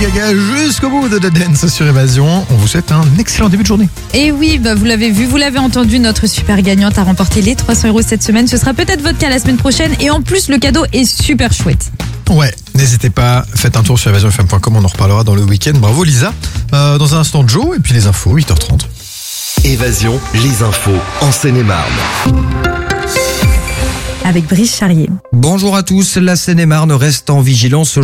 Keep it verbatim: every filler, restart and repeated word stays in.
Gaga jusqu'au bout de The Dance sur Évasion. On vous souhaite un excellent début de journée. Et oui, bah vous l'avez vu, vous l'avez entendu, notre super gagnante a remporté les trois cents euros cette semaine. Ce sera peut-être votre cas la semaine prochaine. Et en plus, le cadeau est super chouette. Ouais, n'hésitez pas, faites un tour sur évasion f m point com, on en reparlera dans le week-end. Bravo Lisa. Euh, dans un instant, Joe, et puis les infos, huit heures trente. Évasion, les infos en Seine-et-Marne. Avec Brice Charrier. Bonjour à tous, la Seine-et-Marne reste en vigilance